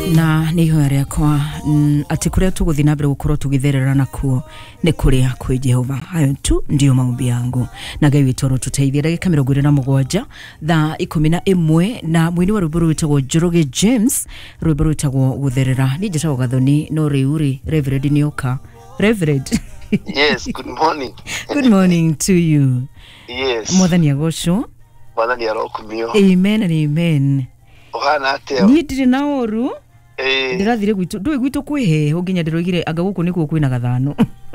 na nä ihoya rĩakwa atä kå rä a tå gå thiä na mbere gå korwo tå gä therera nakuo nä kå rä a kwä Jehova. Hayo tu ndio maombi yangu na Ngai witå rå tå teithie ndagä ka 27 thaa 11 na mwini wa rwimbo rwitagwo Njoroge James rwimbo rwitagwo gutherera ni njĩtagwo Gathoni no rĩu rĩ Reverend nĩoka. Reverend Yes, good morning. Good morning to you. Yes. Mwathani agocwo. Mwathani arokumio. Amen and amen. Ohana ateo. Ni ndire na oru. Ndirathire gwitu ndui gwitu kwihe ho nginya ndiroigire anga guku nikuo kwina gathano.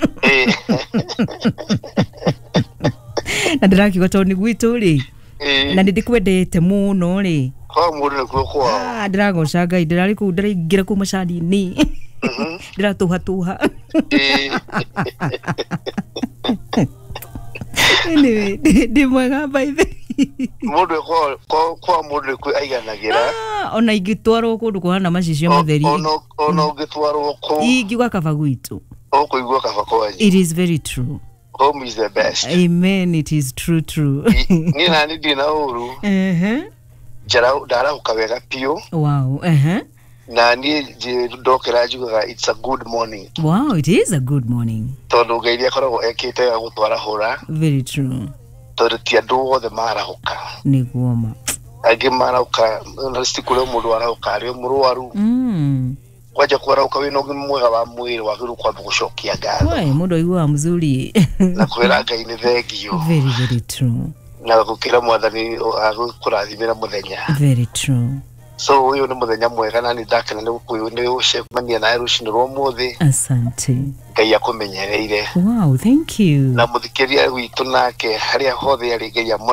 Na ndirakiuga to ni gwitu ri. Na ndikwendete muno ri. Kwa mundu nikuo kwa. Ndiragoca Ngai ndirari ku ndiraingira ku macani ni. Ndiratuha tuha. Anyway, ndi mwega by the mundu kwa mundu ku aiganagira ona ingitwarwo kundu kuhana macicio mutheri ona ungitwarwo ku ingiuga kaba gwitu ukuigua kaba kwanyu. It is very true. Home is the best. Amen. It is true. Ni nani dina uru jara dara ukawega pio. Wow. Na ni ndokera njugaga it's a good morning. Wow, it is a good morning. Tondu Ngai ria koragwo ekite ya gutwara hura. Very true. Tondu ti andu othe marahuka. Niguo ma. Agi marahuka na stikule mundu arahuka ari murwaru. Kwaje kwarahuka wino mwega wa mwiri wagiru kwa gucokia ngatho. Wai mundu aigua mzuri. Na kwira Ngai ni thengio. Very true. Na gukira Mwathani agukurathimira muthenya. Very true. So uyu ni muthenya mwega na ni ndakena ni gukuyu ni ucemania na rucini rwa muthi. Asante. Ngai akumenyereire. Wow, thank you. Na muthikiria witu nake haria hothe ari Ngai